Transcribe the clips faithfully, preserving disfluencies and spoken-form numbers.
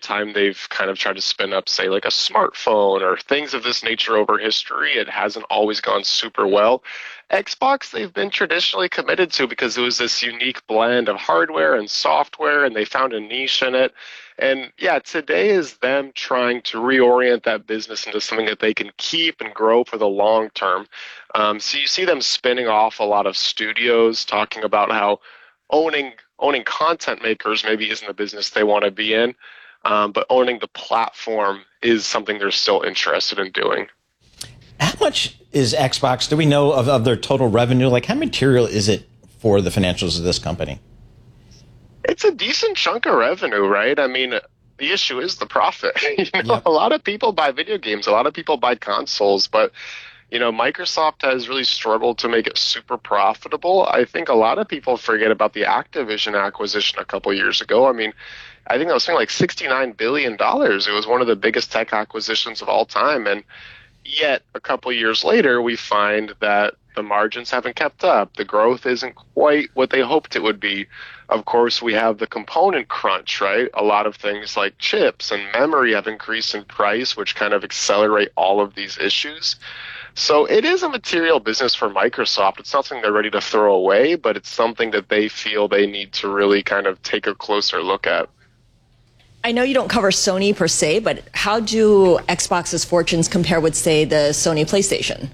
time they've kind of tried to spin up, say, like a smartphone or things of this nature over history, it hasn't always gone super well. Xbox, they've been traditionally committed to because it was this unique blend of hardware and software, and they found a niche in it. And yeah, today is them trying to reorient that business into something that they can keep and grow for the long term. Um, so you see them spinning off a lot of studios, talking about how owning owning content makers maybe isn't the business they want to be in, um, but owning the platform is something they're still interested in doing. How much is Xbox, do we know, of, of their total revenue? Like, how material is it for the financials of this company? It's a decent chunk of revenue, right? I mean, the issue is the profit. you know, Yep. A lot of people buy video games, a lot of people buy consoles, but you know, Microsoft has really struggled to make it super profitable. I think a lot of people forget about the Activision acquisition a couple years ago. I mean, I think that was something like sixty-nine billion dollars. It was one of the biggest tech acquisitions of all time. And yet, a couple years later, we find that the margins haven't kept up. The growth isn't quite what they hoped it would be. Of course, we have the component crunch, right? A lot of things like chips and memory have increased in price, which kind of accelerate all of these issues. So it is a material business for Microsoft. It's not something they're ready to throw away, but it's something that they feel they need to really kind of take a closer look at. I know you don't cover Sony per se, but how do Xbox's fortunes compare with, say, the Sony PlayStation?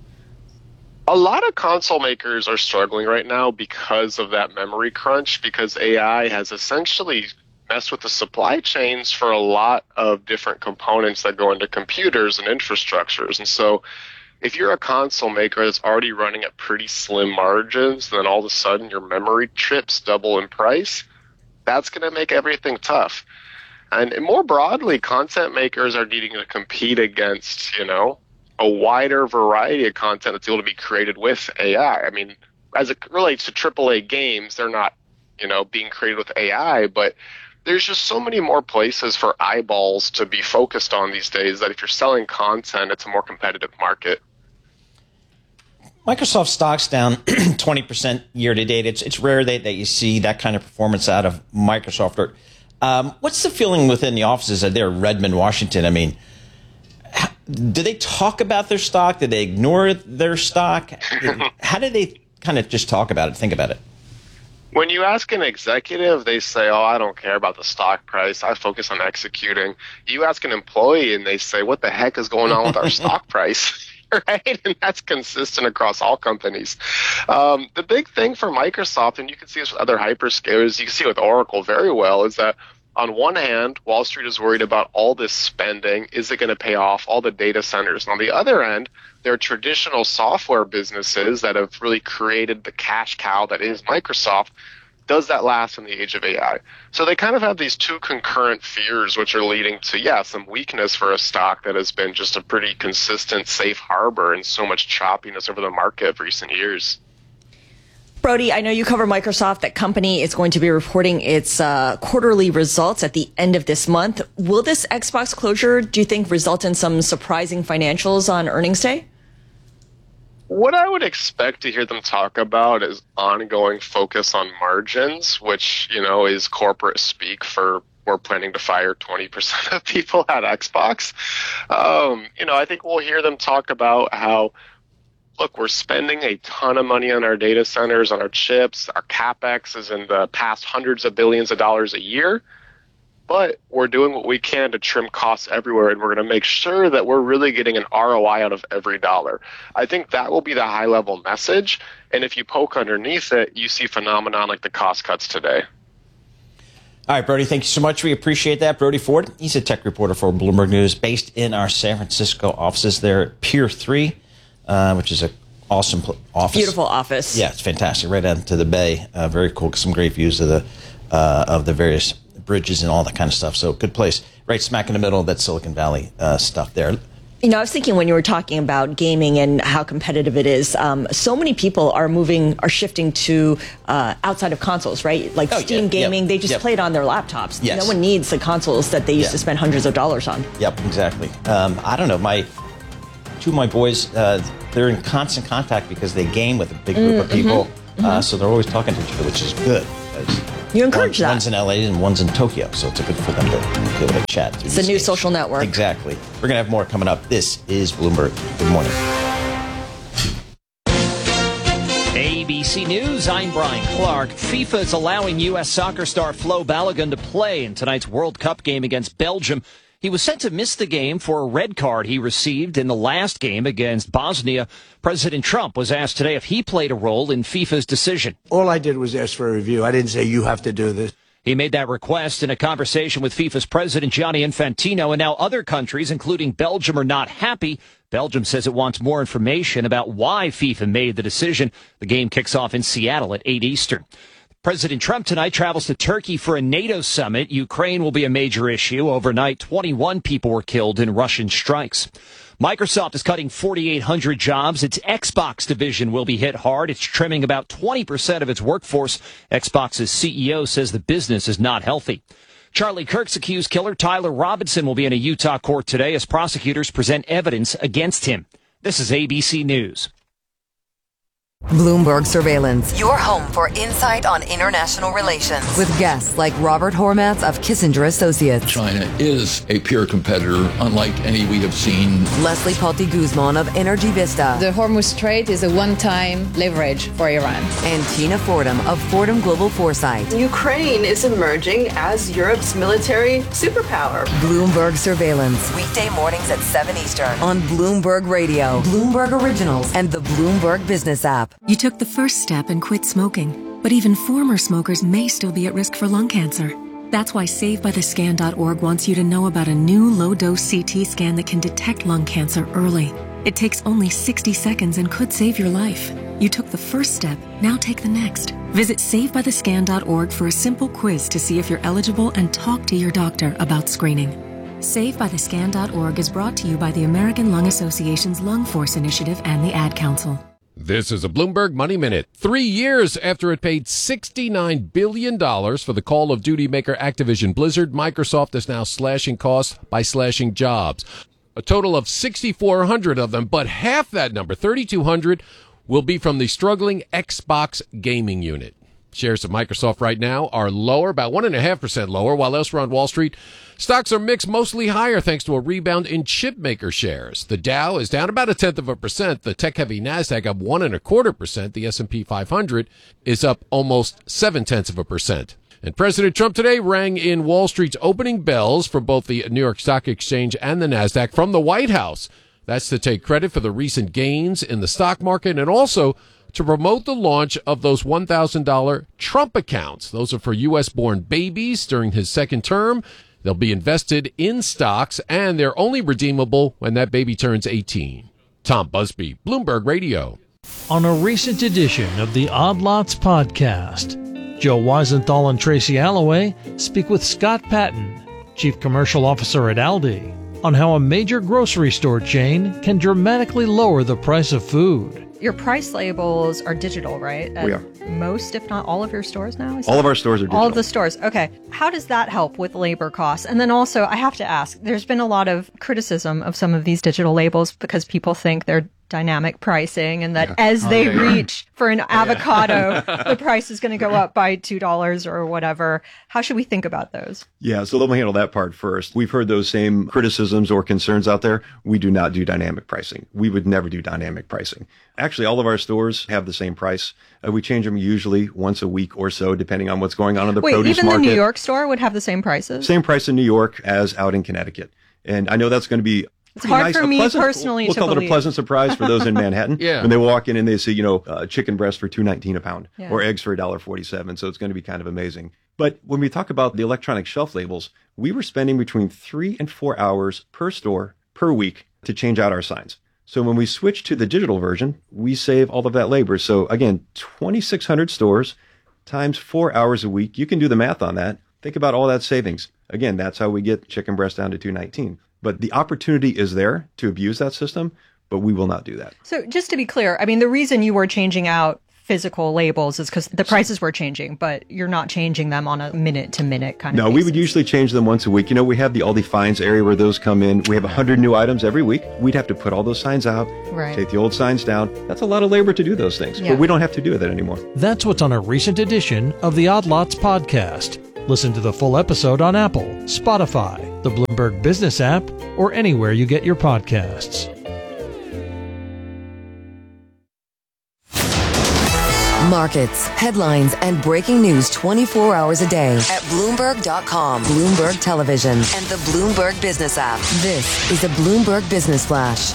A lot of console makers are struggling right now because of that memory crunch, because A I has essentially messed with the supply chains for a lot of different components that go into computers and infrastructures. And so if you're a console maker that's already running at pretty slim margins, then all of a sudden your memory chips double in price, that's going to make everything tough. And more broadly, content makers are needing to compete against, you know, a wider variety of content that's able to be created with A I. I mean, as it relates to triple A games, they're not, you know, being created with A I, but there's just so many more places for eyeballs to be focused on these days that if you're selling content, it's a more competitive market. Microsoft stock's down twenty percent year to date. It's it's rare that, that you see that kind of performance out of Microsoft. Um, what's the feeling within the offices there in Redmond, Washington? I mean, how, do they talk about their stock? Do they ignore their stock? How do they kind of just talk about it, think about it? When you ask an executive, they say, oh, I don't care about the stock price. I focus on executing. You ask an employee and they say, what the heck is going on with our stock price? Right? And that's consistent across all companies. Um, the big thing for Microsoft, and you can see this with other hyperscalers, you can see it with Oracle very well, is that on one hand, Wall Street is worried about all this spending. Is it going to pay off all the data centers? And on the other end, there are traditional software businesses that have really created the cash cow that is Microsoft. Does that last in the age of A I? So they kind of have these two concurrent fears, which are leading to, yeah, some weakness for a stock that has been just a pretty consistent safe harbor and so much choppiness over the market of recent years. Brody, I know you cover Microsoft. That company is going to be reporting its uh, quarterly results at the end of this month. Will this Xbox closure, do you think, result in some surprising financials on earnings day? What I would expect to hear them talk about is ongoing focus on margins, which, you know, is corporate speak for we're planning to fire twenty percent of people at Xbox. Um, you know, I think we'll hear them talk about how, look, we're spending a ton of money on our data centers, on our chips. Our CapEx is in the past hundreds of billions of dollars a year. But we're doing what we can to trim costs everywhere, and we're going to make sure that we're really getting an R O I out of every dollar. I think that will be the high-level message. And if you poke underneath it, you see phenomenon like the cost cuts today. All right, Brody, thank you so much. We appreciate that. Brody Ford, he's a tech reporter for Bloomberg News based in our San Francisco offices there at Pier three, uh, which is an awesome pl- office. Beautiful office. Yeah, it's fantastic. Right out to the bay. Uh, very cool. Some great views of the uh, of the various bridges and all that kind of stuff. So good place. Right smack in the middle of that Silicon Valley uh, stuff there. You know, I was thinking when you were talking about gaming and how competitive it is, um, so many people are moving, are shifting to uh, outside of consoles, right? Like oh, Steam yeah, gaming, yep, they just yep. play it on their laptops. Yes. No one needs the consoles that they used yeah. to spend hundreds of dollars on. Yep, exactly. Um, I don't know. My two of my boys, uh, they're in constant contact because they game with a big group mm, of people. Mm-hmm, uh, mm-hmm. So they're always talking to each other, which is good. You encourage One, that. One's in L A and one's in Tokyo, so it's good for them to be able to chat. It's a new games. social network. Exactly. We're going to have more coming up. This is Bloomberg. Good morning. A B C News, I'm Brian Clark. FIFA is allowing U S soccer star Flo Balogun to play in tonight's World Cup game against Belgium. He was set to miss the game for a red card he received in the last game against Bosnia. President Trump was asked today if he played a role in FIFA's decision. All I did was ask for a review. I didn't say you have to do this. He made that request in a conversation with FIFA's president, Gianni Infantino, and now other countries, including Belgium, are not happy. Belgium says it wants more information about why FIFA made the decision. The game kicks off in Seattle at eight Eastern. President Trump tonight travels to Turkey for a NATO summit. Ukraine will be a major issue. Overnight, twenty-one people were killed in Russian strikes. Microsoft is cutting forty-eight hundred jobs. Its Xbox division will be hit hard. It's trimming about twenty percent of its workforce. Xbox's C E O says the business is not healthy. Charlie Kirk's accused killer Tyler Robinson will be in a Utah court today as prosecutors present evidence against him. This is A B C News. Bloomberg Surveillance, your home for insight on international relations. With guests like Robert Hormats of Kissinger Associates. China is a peer competitor, unlike any we have seen. Leslie Palti Guzman of Energy Vista. The Hormuz Strait is a one-time leverage for Iran. And Tina Fordham of Fordham Global Foresight. Ukraine is emerging as Europe's military superpower. Bloomberg Surveillance, weekday mornings at seven Eastern on Bloomberg Radio, Bloomberg Originals, and the Bloomberg Business app. You took the first step and quit smoking, but even former smokers may still be at risk for lung cancer. That's why Save By The Scan dot org wants you to know about a new low-dose C T scan that can detect lung cancer early. It takes only sixty seconds and could save your life. You took the first step, now take the next. Visit Save By The Scan dot org for a simple quiz to see if you're eligible and talk to your doctor about screening. Save By The Scan dot org is brought to you by the American Lung Association's Lung Force Initiative and the Ad Council. This is a Bloomberg Money Minute. Three years after it paid sixty-nine billion dollars for the Call of Duty maker Activision Blizzard, Microsoft is now slashing costs by slashing jobs. A total of six thousand four hundred of them, but half that number, three thousand two hundred, will be from the struggling Xbox gaming unit. Shares of Microsoft right now are lower, about one point five percent lower, while elsewhere on Wall Street, stocks are mixed, mostly higher thanks to a rebound in chip maker shares. The Dow is down about a tenth of a percent. The tech-heavy NASDAQ up one and a quarter percent. The S and P five hundred is up almost seven tenths of a percent. And President Trump today rang in Wall Street's opening bells for both the New York Stock Exchange and the NASDAQ from the White House. That's to take credit for the recent gains in the stock market and also to promote the launch of those one thousand dollars Trump accounts. Those are for U S-born babies during his second term. They'll be invested in stocks, and they're only redeemable when that baby turns eighteen. Tom Busby, Bloomberg Radio. On a recent edition of the Odd Lots podcast, Joe Weisenthal and Tracy Alloway speak with Scott Patton, Chief Commercial Officer at Aldi, on how a major grocery store chain can dramatically lower the price of food. Your price labels are digital, right? At we are. Most, if not all of your stores now? Is all of our stores are digital. All of the stores. Okay. How does that help with labor costs? And then also, I have to ask, there's been a lot of criticism of some of these digital labels because people think they're dynamic pricing and that yeah. as oh, they yeah, reach yeah. for an avocado, yeah. the price is going to go up by two dollars or whatever. How should we think about those? Yeah, so let me handle that part first. We've heard those same criticisms or concerns out there. We do not do dynamic pricing. We would never do dynamic pricing. Actually, all of our stores have the same price. Uh, we change them usually once a week or so, depending on what's going on in the Wait, produce even market. The New York store would have the same prices? Same price in New York as out in Connecticut. And I know that's going to be It's hard nice, for me pleasant, personally we'll to call believe. it a pleasant surprise for those in Manhattan. yeah. When they walk in and they see, you know, uh, chicken breast for two nineteen a pound yeah. or eggs for one dollar forty-seven. So it's going to be kind of amazing. But when we talk about the electronic shelf labels, we were spending between three and four hours per store per week to change out our signs. So when we switch to the digital version, we save all of that labor. So again, twenty-six hundred stores times four hours a week. You can do the math on that. Think about all that savings. Again, that's how we get chicken breast down to two nineteen. But the opportunity is there to abuse that system, but we will not do that. So just to be clear, I mean, the reason you were changing out physical labels is because the prices were changing, but you're not changing them on a minute to minute kind of No, basis. we would usually change them once a week. You know, we have the Aldi Finds area where those come in. We have one hundred new items every week. We'd have to put all those signs out, Right. take the old signs down. That's a lot of labor to do those things, Yeah. but we don't have to do that anymore. That's what's on a recent edition of the Odd Lots podcast. Listen to the full episode on Apple, Spotify, the Bloomberg Business app, or anywhere you get your podcasts. Markets, headlines, and breaking news twenty-four hours a day at Bloomberg dot com, Bloomberg Television, and the Bloomberg Business app. This is a Bloomberg Business Flash.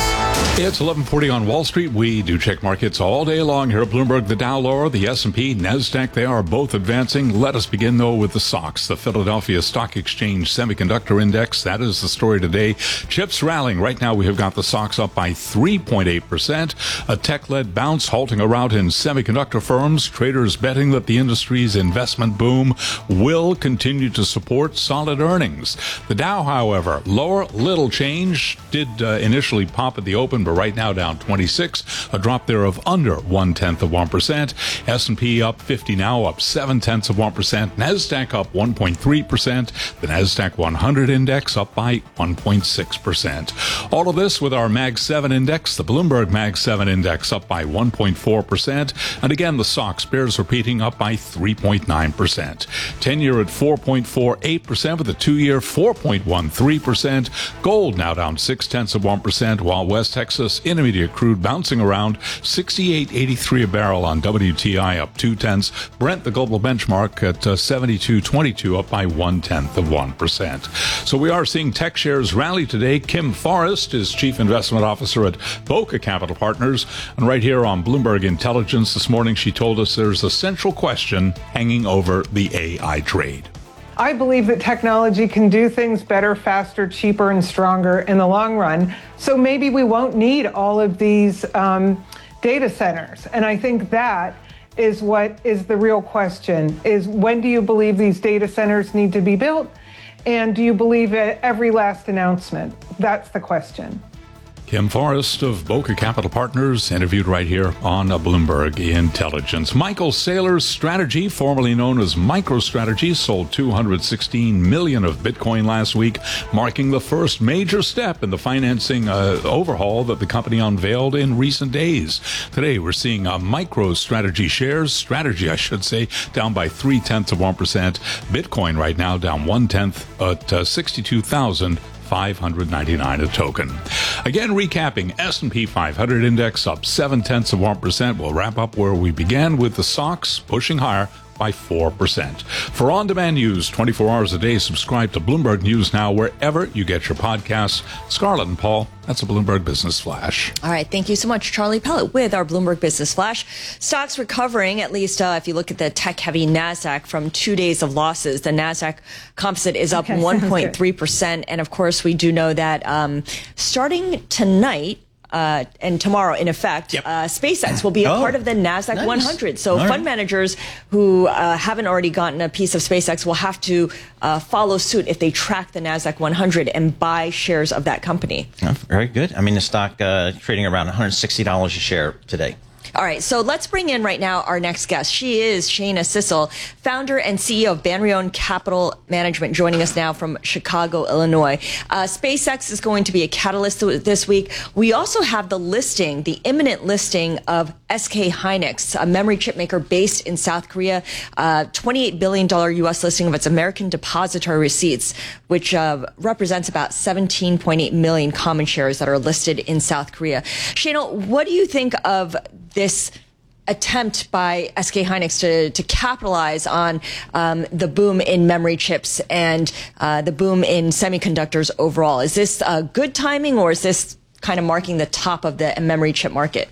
It's eleven forty on Wall Street. We do check markets all day long here at Bloomberg. The Dow lower, the S and P, NASDAQ, they are both advancing. Let us begin, though, with the S O X, the Philadelphia Stock Exchange Semiconductor Index. That is the story today. Chips rallying. Right now, we have got the S O X up by three point eight percent. A tech-led bounce halting a rout in semiconductor firms. Traders betting that the industry's investment boom will continue to support solid earnings. The Dow, however, lower, little change. Did uh, initially pop at the open, but right now down twenty-six, a drop there of under one-tenth of one percent. S and P up fifty now, up seven-tenths of one percent. NASDAQ up one point three percent. The NASDAQ one hundred index up by one point six percent. All of this with our Mag seven index, the Bloomberg Mag seven index up by one point four percent. And again, the S O X bears repeating up by three point nine percent. ten-year at four point four eight percent with the two-year four point one three percent. Gold now down six-tenths of one percent, while West Texas Intermediate crude bouncing around sixty-eight eighty-three a barrel on W T I, up two tenths. Brent, the global benchmark, at uh, seventy-two twenty-two, up by one tenth of one percent. So we are seeing tech shares rally today. Kim Forrest is Chief Investment Officer at Boca Capital Partners, and right here on Bloomberg Intelligence this morning, she told us there's a central question hanging over the A I trade. I believe that technology can do things better, faster, cheaper, and stronger in the long run. So maybe we won't need all of these um, data centers. And I think that is what is the real question, is when do you believe these data centers need to be built? And do you believe at every last announcement? That's the question. Kim Forrest of Boca Capital Partners, interviewed right here on Bloomberg Intelligence. Michael Saylor's strategy, formerly known as MicroStrategy, sold two hundred sixteen million of Bitcoin last week, marking the first major step in the financing uh, overhaul that the company unveiled in recent days. Today, we're seeing uh, MicroStrategy shares, strategy, I should say, down by three-tenths of one percent. Bitcoin right now down one-tenth at uh, sixty-two thousand five hundred ninety-nine a token. Again, recapping, S and P five hundred index up seven-tenths of one percent. We'll wrap up where we began with the S O X pushing higher by four percent. For on-demand news twenty-four hours a day, subscribe to Bloomberg News Now wherever you get your podcasts. Scarlett and Paul, that's a Bloomberg Business Flash. All right. Thank you so much, Charlie Pellet, with our Bloomberg Business Flash. Stocks recovering, at least uh, if you look at the tech-heavy NASDAQ from two days of losses. The NASDAQ composite is up Okay, one point three percent. And, of course, we do know that um, starting tonight, Uh, and tomorrow, in effect, Yep. uh, SpaceX will be a Oh, part of the NASDAQ nice. one hundred. So All fund right. managers who uh, haven't already gotten a piece of SpaceX will have to uh, follow suit if they track the NASDAQ one hundred and buy shares of that company. Oh, very good. I mean, the stock uh, trading around one hundred sixty dollars a share today. All right, so let's bring in right now our next guest. She is Shana Sissel, founder and C E O of Banrion Capital Management, joining us now from Chicago, Illinois. Uh, SpaceX is going to be a catalyst this week. We also have the listing, the imminent listing of S K Hynix, a memory chip maker based in South Korea, uh, twenty-eight billion dollars U S listing of its American depository receipts, which uh, represents about seventeen point eight million common shares that are listed in South Korea. Shana, what do you think of this attempt by S K Hynix to, to capitalize on um, the boom in memory chips and uh, the boom in semiconductors overall? Is this uh, good timing, or is this kind of marking the top of the memory chip market?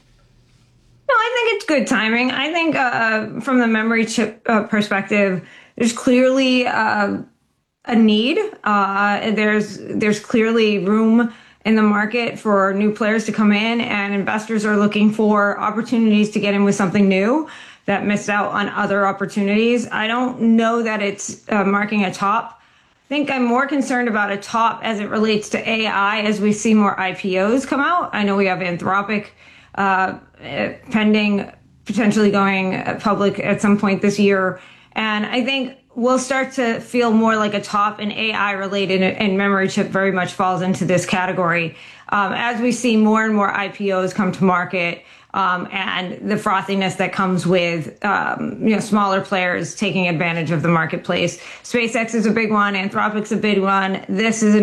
No, I think it's good timing. I think uh, from the memory chip uh, perspective, there's clearly uh, a need. Uh, there's there's clearly room in the market for new players to come in, and investors are looking for opportunities to get in with something new that missed out on other opportunities. I don't know that it's uh, marking a top. I think I'm more concerned about a top as it relates to A I as we see more I P Os come out. I know we have Anthropic uh, pending potentially going public at some point this year. And I think we'll start to feel more like a top, and A I related and memory chip very much falls into this category. Um, as we see more and more I P Os come to market, um, and the frothiness that comes with, um, you know, smaller players taking advantage of the marketplace. SpaceX is a big one. Anthropic's a big one. This is